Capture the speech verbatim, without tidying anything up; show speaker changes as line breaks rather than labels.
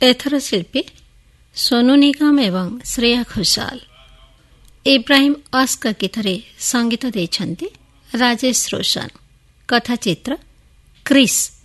ଏଥର ଶିଳ୍ପୀ ସୋନୁ ନିଗମ ଏବଂ ଶ୍ରେୟା ଘୋଷାଲ। ଇବ୍ରାହିମ ଅସ୍କ ଗୀତରେ ସଙ୍ଗୀତ ଦେଇଛନ୍ତି ରାଜେଶ ରୋଶନ। କଥାଚିତ୍ର କ୍ରିସ୍।